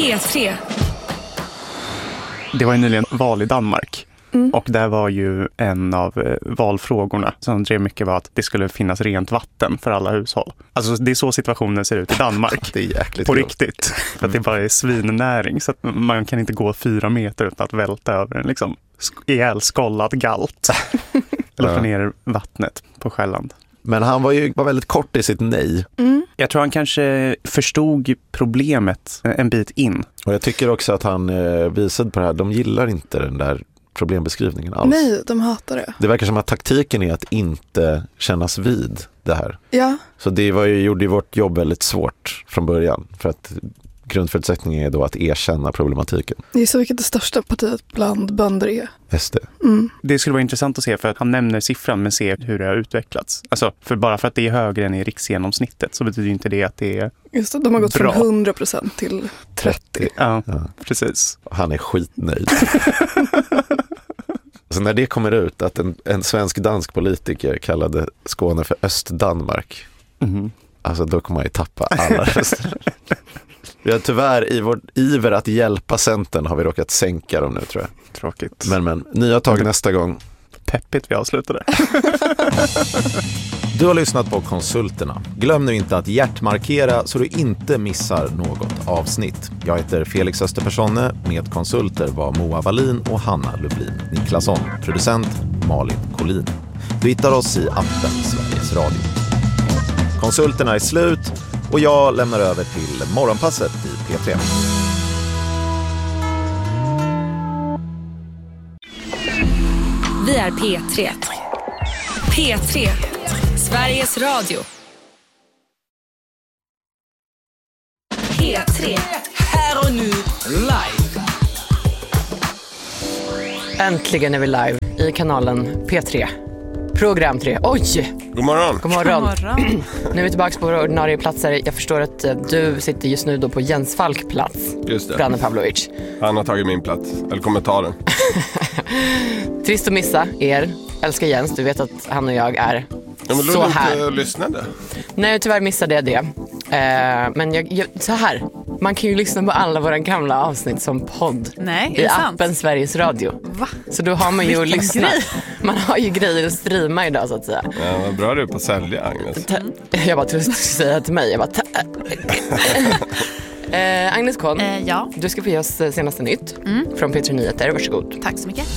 P3. Det var ju nyligen val i Danmark. Och där var ju en av valfrågorna som drev mycket var att det skulle finnas rent vatten för alla hushåll. Alltså det är så situationen ser ut i Danmark. Det är jäkligt på riktigt. För att det bara är svinnäring så att man kan inte gå 4 meter utan att välta över en liksom ihjälskollad galt. Eller få ner vattnet på Själland. Men han var väldigt kort i sitt nej. Jag tror han kanske förstod problemet en bit in. Och jag tycker också att han visade på det här. De gillar inte den där problembeskrivningen alls. Nej, de hatar det. Det verkar som att taktiken är att inte kännas vid det här. Ja. Så det gjorde ju vårt jobb väldigt svårt från början. För att grundförutsättningen är då att erkänna problematiken. Det är så vilket det största partiet bland bönder är. SD. Det skulle vara intressant att se för att han nämner siffran men se hur det har utvecklats. Alltså, för bara för att det är högre än i riksgenomsnittet så betyder inte det att det är just det, de har gått bra. från 100% till 30%. Ja, precis. Han är skitnöjd. Så när det kommer ut att en svensk-dansk politiker kallade Skåne för Östdanmark, alltså då kommer man ju tappa alla röster. Vi har tyvärr i vår iver att hjälpa Centern har vi råkat sänka dem nu, tror jag. Tråkigt. Men nya tag nästa gång. Peppigt vi avslutade. Du har lyssnat på Konsulterna. Glöm nu inte att hjärtmarkera så du inte missar något avsnitt. Jag heter Felix Österpersonne. Med konsulter var Moa Wallin och Hanna Lublin Niklasson. Producent Malin Collin. Du hittar oss i appen Sveriges Radio. Konsulterna är slut och jag lämnar över till morgonpasset i P3. Vi är P3. P3. Sveriges Radio. P3. Här och nu live. Äntligen är vi live i kanalen P3. Program 3. Oj! God morgon. God morgon. Nu är vi tillbaka på våra ordinarie platser. Jag förstår att du sitter just nu då på Jens Falk plats. Just det. Branne Pavlovic. Han har tagit min plats. Eller kommentaren. Trist att missa er. Älskar Jens. Du vet att han och jag är Ja, men så här. Inte lyssnade. Nej, tyvärr missade jag det. Men jag, så här. Man kan ju lyssna på alla våra gamla avsnitt som podd. Nej, i appen Sveriges Radio. Va? Så då har man ju att lyssna. Man har ju grejer att streama idag så att säga. Ja, vad bra du är på att sälja, Agnes. Jag bara trodde du skulle säga till mig. Jag bara Agnes Kohn, ja. Du ska få ge oss senaste nytt från P3 Nyheter. Varsågod. Tack så mycket.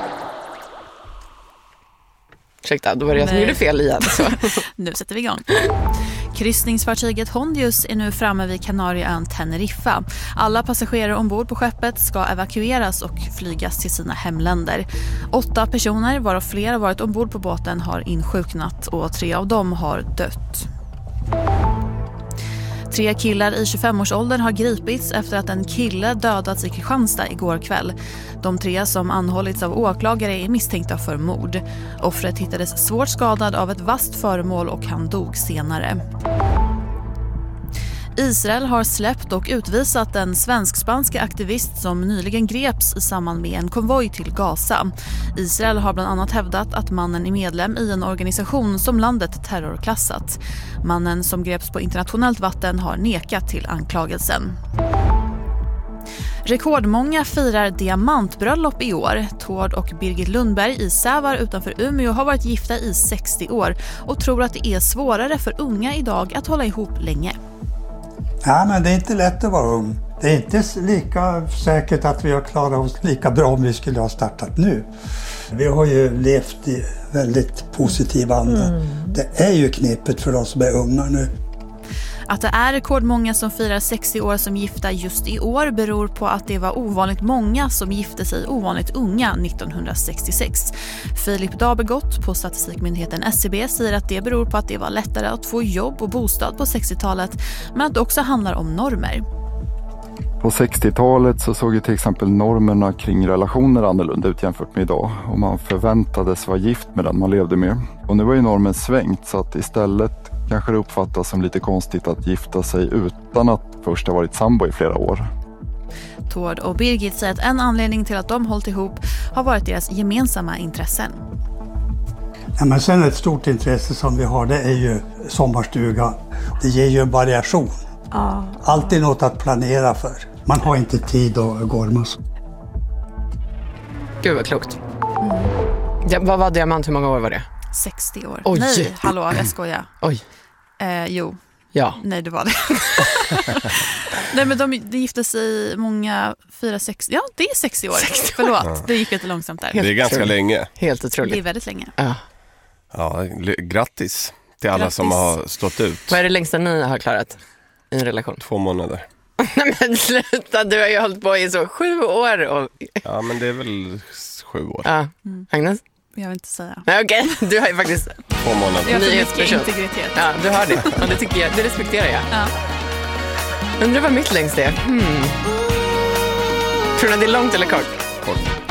Ursäkta, då var det jag som gjorde fel igen. Så. Nu sätter vi igång. Kryssningsfartyget Hondius är nu framme vid Kanarieön Teneriffa. Alla passagerare ombord på skeppet ska evakueras och flygas till sina hemländer. 8 personer, varav flera varit ombord på båten, har insjuknat och 3 av dem har dött. 3 killar i 25-årsåldern har gripits efter att en kille dödats i Kristianstad igår kväll. De 3 som anhållits av åklagare är misstänkta för mord. Offret hittades svårt skadad av ett vasst föremål och han dog senare. Israel har släppt och utvisat en svensk-spanska aktivist som nyligen greps i samband med en konvoj till Gaza. Israel har bland annat hävdat att mannen är medlem i en organisation som landet terrorklassat. Mannen som greps på internationellt vatten har nekat till anklagelsen. Rekordmånga firar diamantbröllop i år. Tord och Birgit Lundberg i Sävar utanför Umeå har varit gifta i 60 år och tror att det är svårare för unga idag att hålla ihop länge. Ja, men det är inte lätt att vara ung. Det är inte lika säkert att vi har klarat oss lika bra om vi skulle ha startat nu. Vi har ju levt i väldigt positiv anda. Det är ju knepet för oss som är unga nu. Att det är rekordmånga som firar 60 år som gifta just i år beror på att det var ovanligt många som gifte sig ovanligt unga 1966. Filip Dabergott på statistikmyndigheten SCB säger att det beror på att det var lättare att få jobb och bostad på 60-talet, men att det också handlar om normer. På 60-talet så såg ju till exempel normerna kring relationer annorlunda ut jämfört med idag. Och man förväntades vara gift med den man levde med. Och nu var ju normen svängt, så att istället kanske det uppfattas som lite konstigt att gifta sig utan att först ha varit sambo i flera år. Tord och Birgit säger att en anledning till att de hållit ihop har varit deras gemensamma intressen. Ja, men sen ett stort intresse som vi har, det är ju sommarstuga. Det ger ju en variation. Alltid något att planera för. Man har inte tid att gorma så. Gud vad klokt. Vad var diamant? Hur många år var det? 60 år. Oj. Nej, hallå, jag skojar. Oj. Jo. Ja. Nej, det var det. Nej, men de gifte sig många 4-6. Ja, det är 60 år. 60 år. Förlåt, det gick lite långsamt där. Det är ganska länge. Helt otroligt. Det är väldigt länge. Ja, grattis till alla som har stått ut. Vad är det längsta ni har klarat i en relation? 2 månader. Nej men sluta, du har ju hållit på i så 7 år. Och... Ja, men det är väl 7 år. Ja. Agnes? Jag vill inte säga. Nej, okej. Du har ju faktiskt 2 månader. Jag har för mycket integritet. Ja, du har det. Och det tycker jag, det respekterar jag. Ja. Undrar vad mitt längst är. Tror ni det är långt eller kort? Kort.